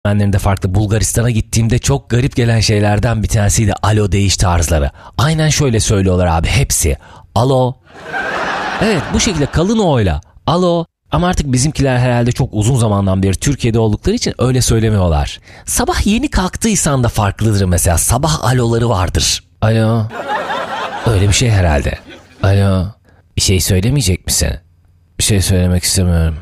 de farklı. Bulgaristan'a gittiğimde çok garip gelen şeylerden bir tanesiydi alo deyiş tarzları. Aynen şöyle söylüyorlar abi hepsi. Alo. Evet, bu şekilde kalın o'yla. Alo. Ama artık bizimkiler herhalde çok uzun zamandan beri Türkiye'de oldukları için öyle söylemiyorlar. Sabah yeni kalktıysan da farklıdır mesela. Sabah aloları vardır. Alo. Öyle bir şey herhalde. Alo. Bir şey söylemeyecek misin? Bir şey söylemek istemiyorum.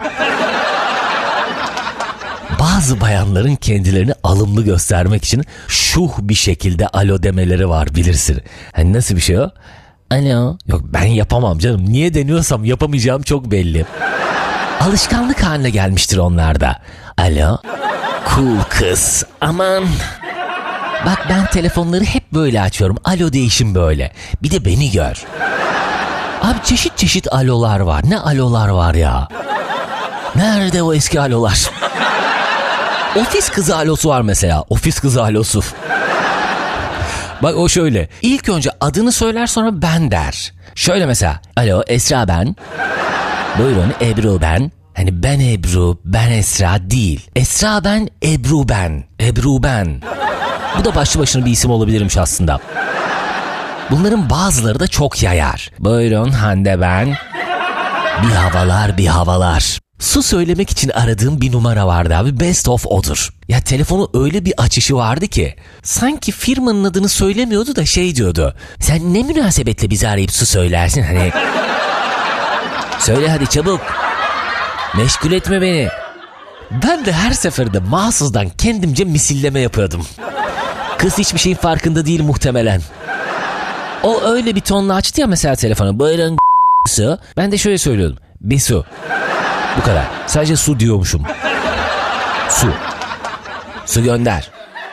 Bazı bayanların kendilerini alımlı göstermek için şuh bir şekilde alo demeleri var, bilirsin. Hani nasıl bir şey o? Alo. Yok, ben yapamam canım. Niye deniyorsam yapamayacağım çok belli. Alışkanlık haline gelmiştir onlarda. Alo. Cool kız. Aman. Bak, ben telefonları hep böyle açıyorum. Alo değişim böyle. Bir de beni gör. Abi çeşit çeşit alolar var. Ne alolar var ya. Nerede o eski alolar? Ofis kızı alosu var mesela. Ofis kızı alosu. Bak o şöyle. İlk önce adını söyler, sonra ben der. Şöyle mesela. Alo Esra ben. Buyurun Ebru ben. Hani ben Ebru, ben Esra değil. Esra ben, Ebru ben. Ebru ben. Bu da başlı başına bir isim olabilirmiş aslında. Bunların bazıları da çok yayar. Buyurun Hande ben. Bir havalar bir havalar. Su söylemek için aradığım bir numara vardı abi. Best of odur. Ya telefonu öyle bir açışı vardı ki sanki firmanın adını söylemiyordu da şey diyordu. Sen ne münasebetle bizi arayıp su söylersin hani. Söyle hadi çabuk. Meşgul etme beni. Ben de her seferinde mahsusdan kendimce misilleme yapıyordum. Kız hiçbir şeyin farkında değil muhtemelen. O öyle bir tonla açtı ya mesela telefonu. Buyurun su. Ben de şöyle söylüyordum. Bir su. Bu kadar. Sadece su diyormuşum. Su. Su gönder.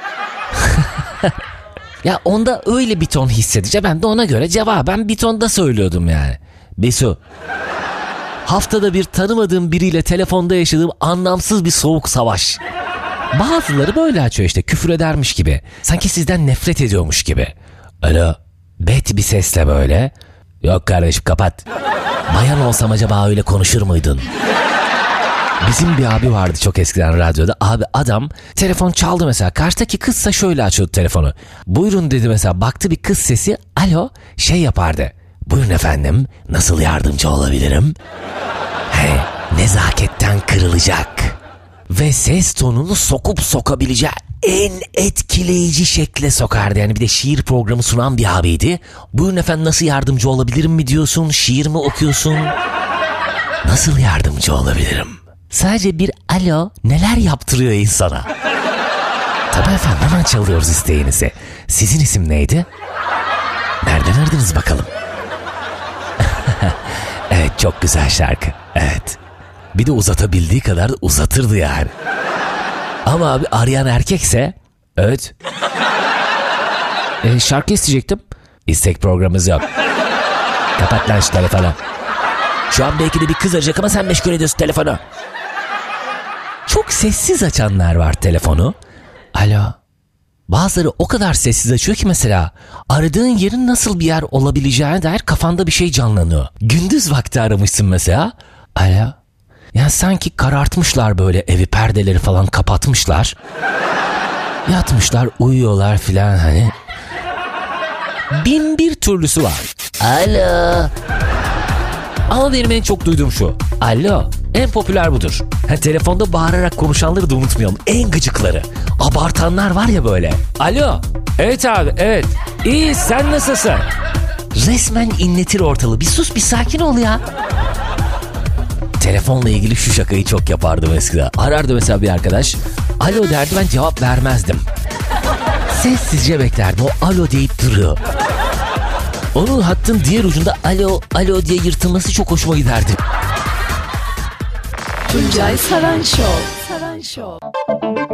Ya onda öyle bir ton hissedince ben de ona göre cevaben bir tonda söylüyordum yani. Bir su. Haftada bir tanımadığım biriyle telefonda yaşadığım anlamsız bir soğuk savaş. Bazıları böyle açıyor işte, küfür edermiş gibi. Sanki sizden nefret ediyormuş gibi. Alo. Bet bir sesle böyle. Yok kardeşim kapat. Bayan olsam acaba öyle konuşur muydun? Bizim bir abi vardı çok eskiden radyoda. Abi adam telefon çaldı mesela. Karşıdaki kızsa şöyle açıyordu telefonu. Buyurun dedi mesela. Baktı bir kız sesi. Alo şey yapardı. Buyurun efendim, nasıl yardımcı olabilirim? He, nezaketten kırılacak. Ve ses tonunu sokup sokabileceği en etkileyici şekle sokardı. Yani bir de şiir programı sunan bir abiydi. Buyurun efendim, nasıl yardımcı olabilirim mi diyorsun? Şiir mi okuyorsun? Nasıl yardımcı olabilirim? Sadece bir alo neler yaptırıyor insana. Tabii efendim, hemen çalıyoruz isteğinizi. Sizin isim neydi? Nereden aradınız bakalım? Evet, çok güzel şarkı. Evet. Bir de uzatabildiği kadar uzatırdı yani. Ama abi arayan erkekse evet. Şarkı isteyecektim. İstek programımız yok. Kapat lan şu telefonu. Şu an belki de bir kız arayacak ama sen meşgul ediyorsun telefonu. Çok sessiz açanlar var telefonu. Alo. Bazıları o kadar sessiz açıyor ki mesela aradığın yerin nasıl bir yer olabileceğine dair kafanda bir şey canlanıyor. Gündüz vakti aramışsın mesela. Alo. Ya sanki karartmışlar böyle evi, perdeleri falan kapatmışlar. Yatmışlar, uyuyorlar filan hani. Bin bir türlüsü var. Alo. Ama benim en çok duyduğum şu. Alo. En popüler budur. Telefonda bağırarak konuşanları da unutmayalım. En gıcıkları. Abartanlar var ya böyle. Alo. Evet abi, evet. İyi, sen nasılsın? Resmen inletir ortalığı. Bir sus, bir sakin ol ya. Telefonla ilgili şu şakayı çok yapardım eskiden. Arardı mesela bir arkadaş. Alo derdi, ben cevap vermezdim. Sessizce beklerdim. O alo deyip duruyor. Onun hattın diğer ucunda alo alo diye yırtılması çok hoşuma giderdi. Tuncay Saran Show.